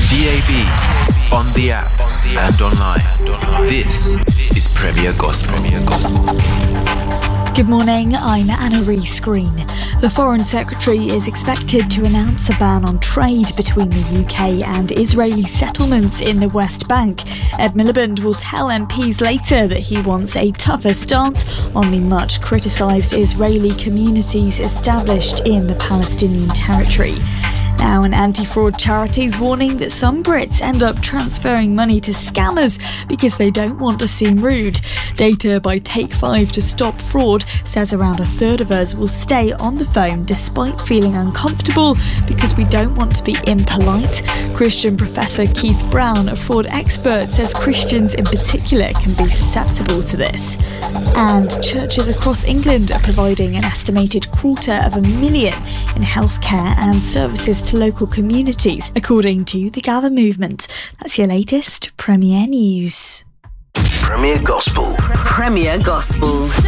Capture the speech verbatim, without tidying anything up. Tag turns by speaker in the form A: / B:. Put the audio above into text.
A: D A B, on the app, and online. This is Premier Gospel.
B: Good morning, I'm Anna Rees-Green. The Foreign Secretary is expected to announce a ban on trade between the U K and Israeli settlements in the West Bank. Ed Miliband will tell M Ps later that he wants a tougher stance on the much criticised Israeli communities established in the Palestinian territory. Now, an anti-fraud charity is warning that some Brits end up transferring money to scammers because they don't want to seem rude. Data by Take five to Stop Fraud says around a third of us will stay on the phone despite feeling uncomfortable because we don't want to be impolite. Christian professor Keith Brown, a fraud expert, says Christians in particular can be susceptible to this. And churches across England are providing an estimated quarter of a million in healthcare and services to local communities, according to the Gather movement. That's your latest Premier News.
C: Premier Gospel.
D: Premier Gospel.